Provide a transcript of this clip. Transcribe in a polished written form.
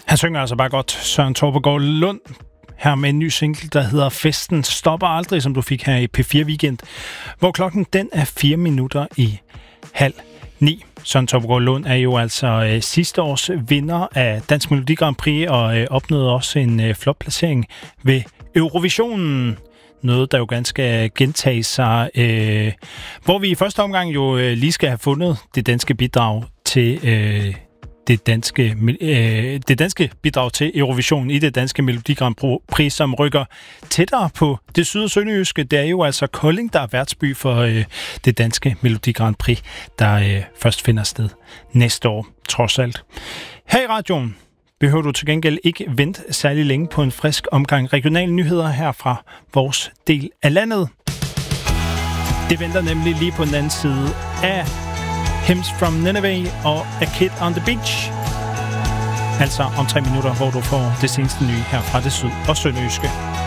Han synger altså bare godt, Søren Torpegaard Lund, her med en ny single, der hedder Festen Stopper Aldrig, som du fik her i P4 Weekend, hvor klokken den er 8:04. Søren Torpegaard Lund er jo altså sidste års vinder af Dansk Melodi Grand Prix og opnåede også en flot placering ved Eurovisionen. Noget, der jo ganske skal gentage sig, hvor vi i første omgang jo lige skal have fundet det danske bidrag til det danske bidrag til Eurovisionen i det danske Melodi Grand Prix, som rykker tættere på det syd- og sønderjyske. Det er jo altså Kolding, der er værtsby for det danske Melodi Grand Prix, der først finder sted næste år, trods alt. Her i radioen behøver du til gengæld ikke vente særlig længe på en frisk omgang regionale nyheder her fra vores del af landet. Det venter nemlig lige på den anden side af Hymns from Nineveh og A Kid on the Beach. Altså om 3 minutter, hvor du får det seneste nye her fra det syd- og sønderjyske.